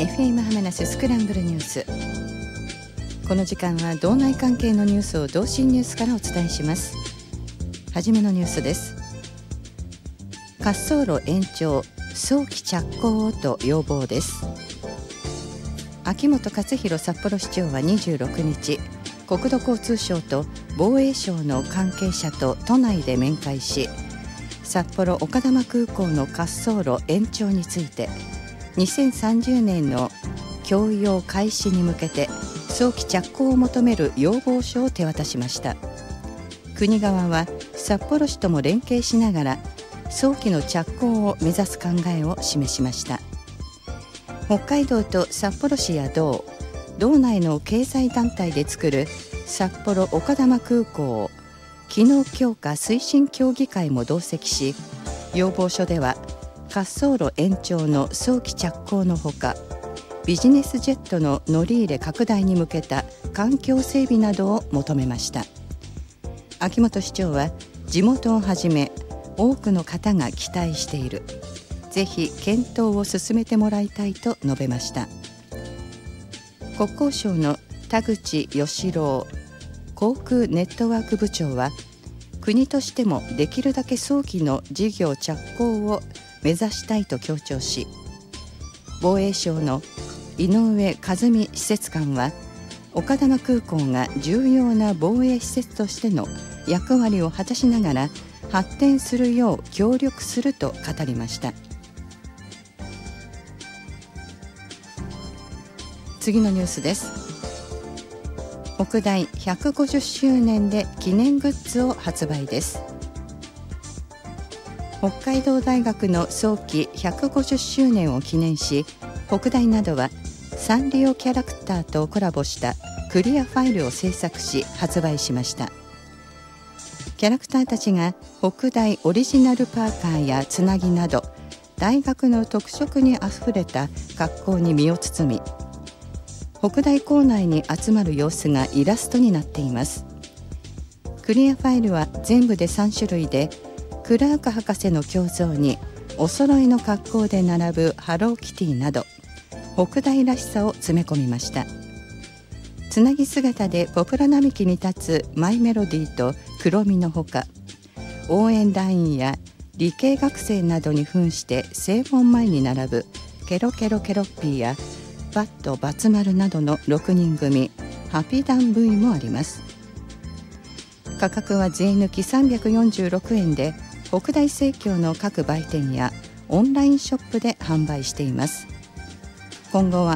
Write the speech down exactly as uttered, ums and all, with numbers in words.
エフエム ハマナススクランブルニュース。この時間は道内関係のニュースを同心ニュースからお伝えします。はじめのニュースです。滑走路延長早期着工をと要望です。秋元克弘札幌市長はにじゅうろくにち、国土交通省と防衛省の関係者と都内で面会し、札幌丘珠空港の滑走路延長についてにせんさんじゅうねんの供用開始に向けて早期着工を求める要望書を手渡しました。国側は札幌市とも連携しながら早期の着工を目指す考えを示しました。北海道と札幌市や道、道内の経済団体で作る札幌丘珠空港機能強化推進協議会も同席し、要望書では滑走路延長の早期着工のほか、ビジネスジェットの乗り入れ拡大に向けた環境整備などを求めました。秋元市長は地元をはじめ多くの方が期待している、ぜひ検討を進めてもらいたいと述べました。国交省の田口義郎航空ネットワーク部長は、国としてもできるだけ早期の事業着工を目指したいと強調し、防衛省の井上和美施設官は、丘珠空港が重要な防衛施設としての役割を果たしながら発展するよう協力すると語りました。次のニュースです。北大ひゃくごじゅっしゅうねんで記念グッズを発売です。北海道大学の創期ひゃくごじゅっしゅうねんを記念し、北大などはサンリオキャラクターとコラボしたクリアファイルを制作し発売しました。キャラクターたちが北大オリジナルパーカーやつなぎなど大学の特色にあふれた格好に身を包み、北大構内に集まる様子がイラストになっています。クリアファイルは全部でさんしゅるいで、クラーク博士の胸像にお揃いの格好で並ぶハローキティなど北大らしさを詰め込みました。つなぎ姿でポプラ並木に立つマイメロディーと黒みのほか、応援団員や理系学生などに扮して正門前に並ぶケロケロケロッピーやバットバツ丸などのろくにん組ハピダン V もあります。価格は税抜きさんびゃくよんじゅうろくえんで、北大生協の各売店やオンラインショップで販売しています。今後は